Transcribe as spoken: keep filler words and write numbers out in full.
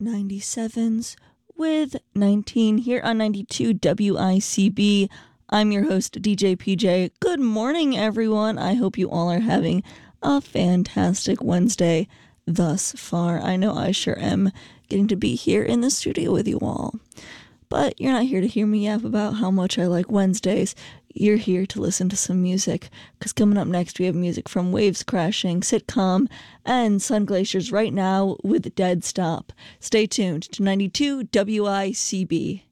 ninety-sevens with nineteen here on ninety-two W I C B. I'm your host, D J P J. Good morning, everyone. I hope you all are having a fantastic Wednesday thus far. I know I sure am, getting to be here in the studio with you all. But you're not here to hear me yap about how much I like Wednesdays. You're here to listen to some music, because coming up next we have music from Waves Crashing, Sitcom, and Sun Glaciers right now with Dead Stop. Stay tuned to ninety-two W I C B.